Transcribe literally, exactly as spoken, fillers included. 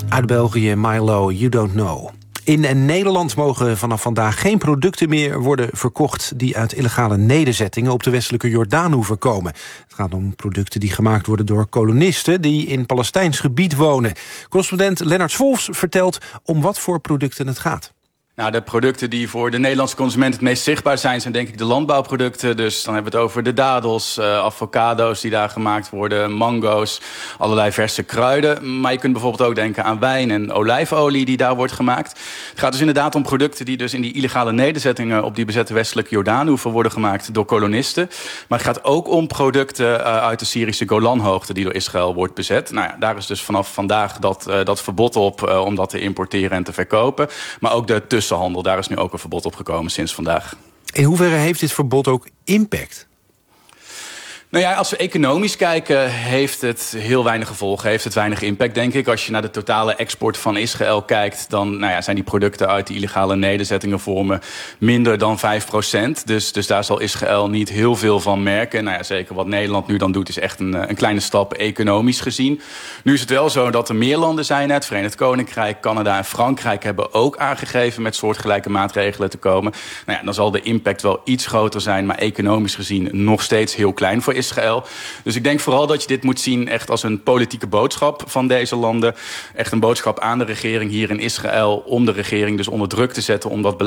Uit België, Milo, You Don't Know. In Nederland mogen vanaf vandaag geen producten meer worden verkocht die uit illegale nederzettingen op de westelijke Jordaanoever komen. Het gaat om producten die gemaakt worden door kolonisten die in Palestijns gebied wonen. Correspondent Lennart Swolfs vertelt om wat voor producten het gaat. Nou, de producten die voor de Nederlandse consument het meest zichtbaar zijn, zijn denk ik de landbouwproducten. Dus dan hebben we het over de dadels, uh, avocado's die daar gemaakt worden, mango's, allerlei verse kruiden. Maar je kunt bijvoorbeeld ook denken aan wijn en olijfolie die daar wordt gemaakt. Het gaat dus inderdaad om producten die dus in die illegale nederzettingen op die bezette westelijke Jordaanoever worden gemaakt door kolonisten. Maar het gaat ook om producten uh, uit de Syrische Golanhoogte die door Israël wordt bezet. Nou ja, daar is dus vanaf vandaag dat, uh, dat verbod op uh, om dat te importeren en te verkopen. Maar ook de tussen handel, daar is nu ook een verbod op gekomen sinds vandaag. In hoeverre heeft dit verbod ook impact? Nou ja, als we economisch kijken, heeft het heel weinig gevolgen, heeft het weinig impact, denk ik. Als je naar de totale export van Israël kijkt, dan nou ja, zijn die producten uit die illegale nederzettingen vormen minder dan vijf procent. Dus, dus daar zal Israël niet heel veel van merken. Nou ja, zeker wat Nederland nu dan doet, is echt een, een kleine stap economisch gezien. Nu is het wel zo dat er meer landen zijn, het Verenigd Koninkrijk, Canada en Frankrijk hebben ook aangegeven met soortgelijke maatregelen te komen. Nou ja, dan zal de impact wel iets groter zijn, maar economisch gezien nog steeds heel klein voor Israël. Dus ik denk vooral dat je dit moet zien echt als een politieke boodschap van deze landen. Echt een boodschap aan de regering hier in Israël om de regering dus onder druk te zetten om dat beleid